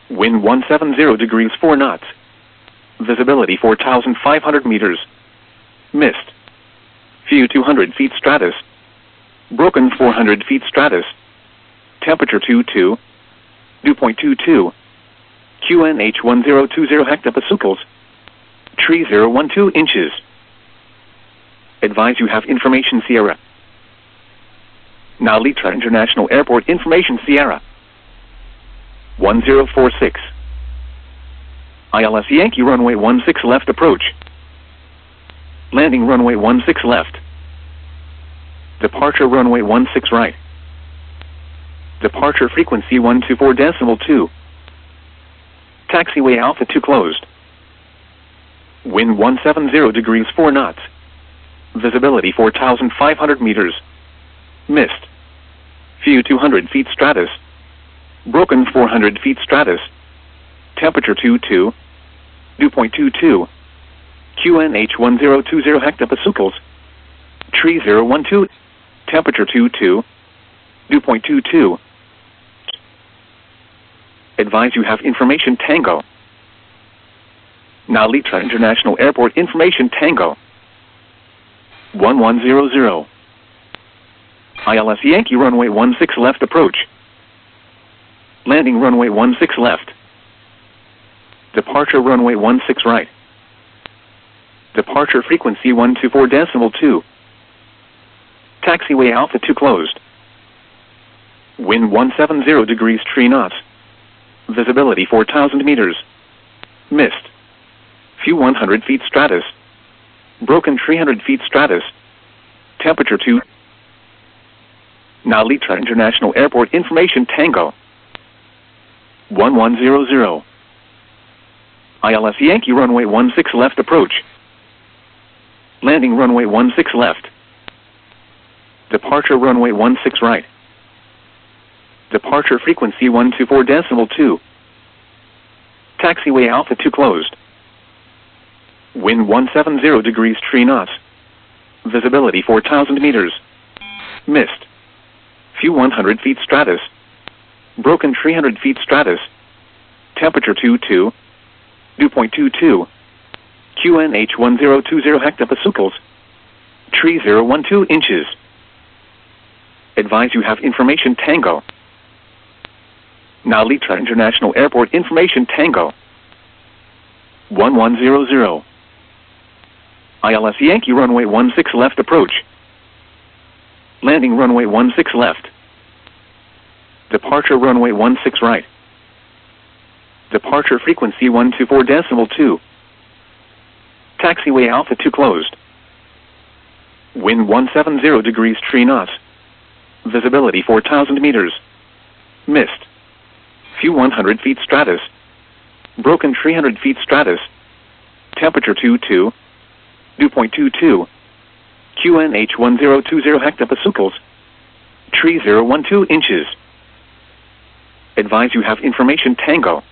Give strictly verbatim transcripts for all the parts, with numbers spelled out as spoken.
Wind one seventy degrees four knots. Visibility four thousand five hundred meters. Mist. View two hundred feet stratus. Broken four hundred feet stratus. Temperature two two. Dew point two two. Q N H one zero two zero hectopascals. Tree zero one two inches. Advise you have information Sierra. Now Litra International Airport information Sierra. one zero four six. I L S Yankee runway one six left approach. Landing runway one six left. Departure runway one six right. Departure frequency one two four decimal two. Taxiway Alpha two closed. Wind one seventy degrees four knots. Visibility four thousand five hundred meters. Mist. View two hundred feet stratus. Broken four hundred feet stratus. Temperature two two. Dew point two two. Q N H one zero two zero hectopascals. Tree zero one two. Temperature two two. Dew point two two. Advise you have information Tango. Now Litra International Airport information Tango. one one zero zero. I L S Yankee runway one six left approach. Landing runway one six left. Departure runway one six right. Departure frequency one two four decimal two. Taxiway Alpha two closed. Wind one seventy degrees three knots. Visibility four thousand meters. Mist. View one hundred feet stratus. Broken three hundred feet stratus. Temperature two. Now Litra International Airport information Tango. one one zero zero. I L S Yankee runway one six left approach. Landing runway one six left. Departure runway one six right. Departure frequency one two four decimal two. Taxiway Alpha two closed. Wind one seventy degrees three knots. Visibility four thousand meters. Mist. View one hundred feet stratus. Broken three hundred feet stratus. Temperature two two. Dew point two two. Q N H one zero two zero hectopascals. Tree zero one two inches. Advise you have information Tango. Now Litra International Airport information Tango. one one zero zero. I L S Yankee runway one six left approach. Landing runway one six left. Departure runway one six right. Departure frequency one two four decimal two. Taxiway Alpha two closed. Wind one seventy degrees three knots. Visibility four thousand meters. Mist. View one hundred feet stratus. Broken three hundred feet stratus. Temperature two two. Dew point two two. Q N H one zero two zero hectopascals. Tree zero one two inches. Advise you have information Tango.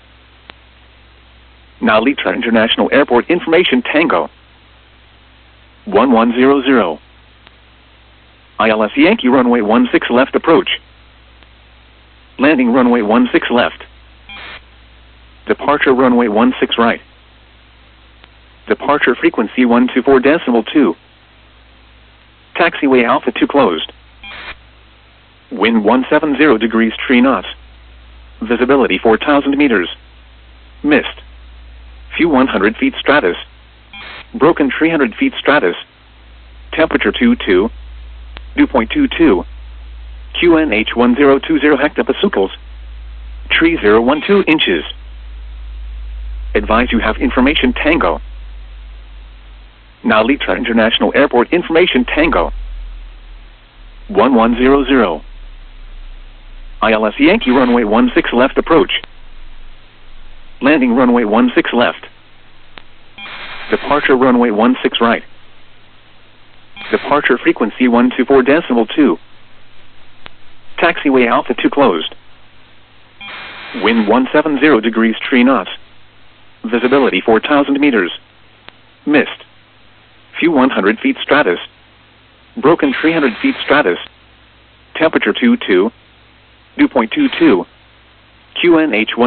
Now Litra International Airport information Tango. one one zero zero. I L S Yankee runway one six left approach. Landing runway one six left. Departure runway one six right. Departure frequency one two four decimal two. Taxiway Alpha two closed. Wind one seventy degrees three knots. Visibility four thousand meters. Mist. View one hundred feet stratus. Broken three hundred feet stratus. Temperature two two. Dew point two two. Q N H one zero two zero hectopascals. Tree zero one two inches. Advise you have information Tango. Now Litra International Airport information Tango. one one zero zero. I L S Yankee runway one six left approach. Landing runway one six left. Departure runway one six right. Departure frequency one two four decimal two. Taxiway Alpha two closed. Wind one seventy degrees three knots. Visibility four thousand meters. Mist. View one hundred feet stratus. Broken three hundred feet stratus. Temperature two two. Dew point two two. Q N H one